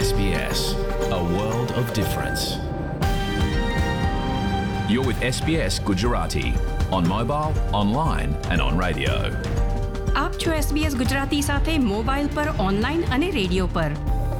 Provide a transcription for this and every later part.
SBS, a world of difference. You're with SBS Gujarati on mobile, online and on radio. આપ છો SBS Gujarati સાથે mobile પર, online અને radio પર.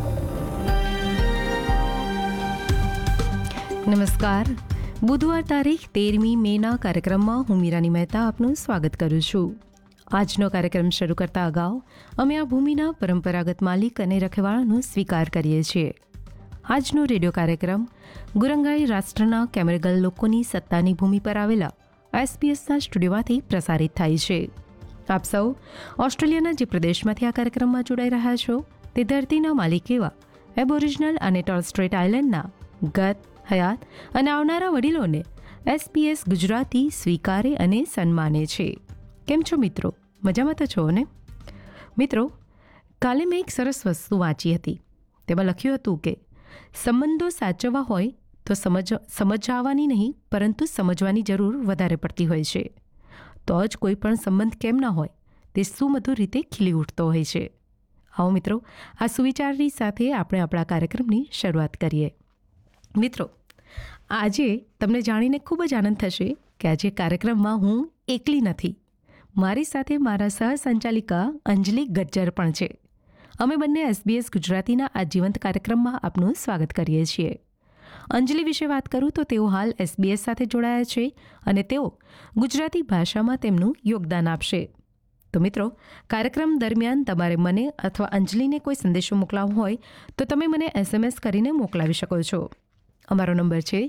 નમસ્કાર. બુધવાર તારીખ 13મી મેના કાર્યક્રમમાં હું મીરાની મહેતા આપનું સ્વાગત કરું છું. આજનો કાર્યક્રમ શરૂ કરતા અગાઉ અમે આ ભૂમિના પરંપરાગત માલિક અને રખેવાળાનો સ્વીકાર કરીએ છીએ. આજનો રેડિયો કાર્યક્રમ ગુરંગાઈ રાષ્ટ્રના કેમેરગલ લોકોની સત્તાની ભૂમિ પર આવેલા એસબીએસના સ્ટુડિયોમાંથી પ્રસારિત થાય છે. આપ સૌ ઓસ્ટ્રેલિયાના જે પ્રદેશમાંથી આ કાર્યક્રમમાં જોડાઈ રહ્યા છો તે ધરતીના માલિક એવા એબોરિજિનલ અને ટોરેસ સ્ટ્રેટ આઇલેન્ડના ગત, હયાત અને આવનારા વડીલોને એસબીએસ ગુજરાતી સ્વીકારે અને સન્માને છે. કેમ છો મિત્રો? મજામાં તો છો ને? મિત્રો, કાલે મેં એક સરસ વસ્તુ વાંચી હતી. તેમાં લખ્યું હતું કે સંબંધો સાચવવા હોય તો સમજાવવાની નહીં પરંતુ સમજવાની જરૂર વધારે પડતી હોય છે. તો જ કોઈ પણ સંબંધ કેમ ના હોય તે સુમધુર રીતે ખીલી ઉઠતો હોય છે. આવો મિત્રો, આ સુવિચારની સાથે આપણે આપણા કાર્યક્રમની શરૂઆત કરીએ. મિત્રો, આજે તમને જાણીને ખૂબ જ આનંદ થશે કે આજે કાર્યક્રમમાં હું એકલી નથી. મારી સાથે મારા સહસંચાલિકા અંજલિ ગજ્જર પણ છે. અમે બંને એસબીએસ ગુજરાતીના આ જીવંત કાર્યક્રમમાં આપનું સ્વાગત કરીએ છીએ. અંજલિ વિશે વાત કરું તો તેઓ હાલ એસબીએસ સાથે જોડાયા છે અને તેઓ ગુજરાતી ભાષામાં તેમનું યોગદાન આપશે. તો મિત્રો, કાર્યક્રમ દરમિયાન તમારે મને અથવા અંજલિને કોઈ સંદેશો મોકલાવવો હોય તો તમે મને એસએમએસ કરીને મોકલાવી શકો છો. અમારો નંબર છે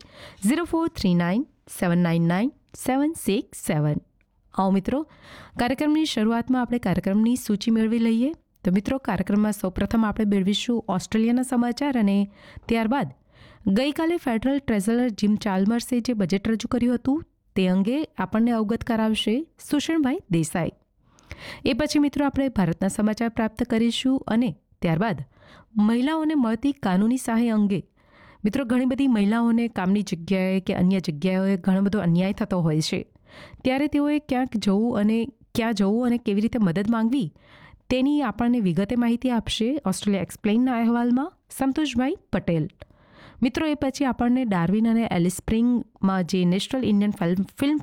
0439799767. આવો મિત્રો, કાર્યક્રમની શરૂઆતમાં આપણે કાર્યક્રમની સૂચિ મેળવી લઈએ. તો મિત્રો, કાર્યક્રમમાં સૌપ્રથમ આપણે મેળવીશું ઓસ્ટ્રેલિયાના સમાચાર અને ત્યારબાદ ગઈકાલે ફેડરલ ટ્રેઝરર જીમ ચાલ્મર્સે જે બજેટ રજૂ કર્યું હતું તે અંગે આપણને અવગત કરાવશે સુષણભાઈ દેસાઈ. એ પછી મિત્રો આપણે ભારતના સમાચાર પ્રાપ્ત કરીશું અને ત્યારબાદ મહિલાઓને મળતી કાનૂની સહાય અંગે. મિત્રો, ઘણી બધી મહિલાઓને કામની જગ્યાએ કે અન્ય જગ્યાએ ઘણો બધો અન્યાય થતો હોય છે. ત્યારે તેઓએ ક્યાંક જવું અને ક્યાં જવું અને કેવી રીતે મદદ માંગવી તેની આપણને વિગતે માહિતી આપશે ઓસ્ટ્રેલિયા એક્સપ્લેઇનના અહેવાલમાં સંતોષભાઈ પટેલ. મિત્રો, એ પછી આપણને ડાર્વિન અને એલિસ સ્પ્રિંગમાં જે નેશનલ ઇન્ડિયન ફિલ્મ